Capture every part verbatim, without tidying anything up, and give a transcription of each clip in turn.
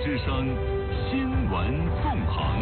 之声新闻纵横。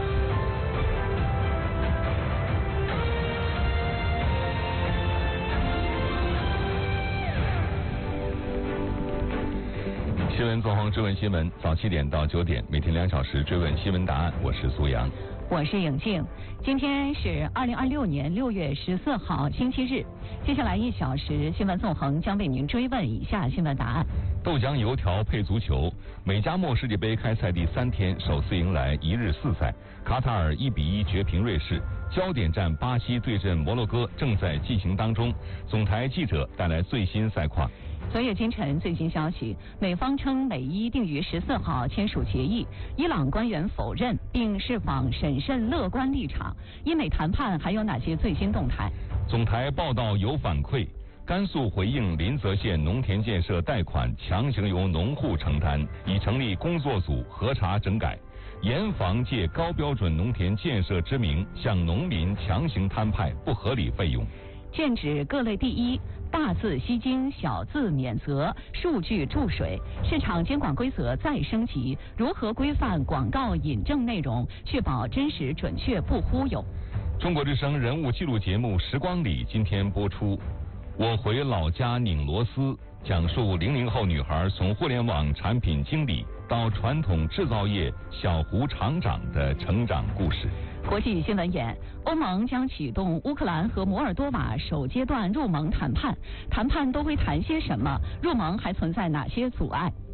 新闻纵横追问新闻，早七点到九点，每天两小时追问新闻答案。我是苏阳， 我是颖静。今天是二零二六年六月十四号，星期日。接下来一小时，新闻纵横将为您追问以下新闻答案： 豆浆油条配足球，美加墨世界杯开赛第三天，首次迎来一日四赛。卡塔尔一比一绝平瑞士，焦点战巴西对阵摩洛哥正在进行当中。总台记者带来最新赛况。 昨夜今晨最新消息，美方称美伊定于十四号签署协议，伊朗官员否认并释放审慎乐观立场。伊美谈判还有哪些最新动态？ 总台报道有反馈，甘肃回应临泽县农田建设贷款强行由农户承担，已成立工作组核查整改，严防借高标准农田建设之名向农民强行摊派不合理费用。 剑指各类第一，大字吸金，小字免责，数据注水，市场监管规则再升级，如何规范广告引证内容，确保真实准确不忽悠？ 中国之声人物纪录节目《时光里》今天播出，我回老家拧螺丝，讲述零零后女孩从互联网产品经理到传统制造业小湖厂长的成长故事。 国际新闻眼，欧盟将启动乌克兰和摩尔多瓦首阶段入盟谈判，谈判都会谈些什么？入盟还存在哪些阻碍？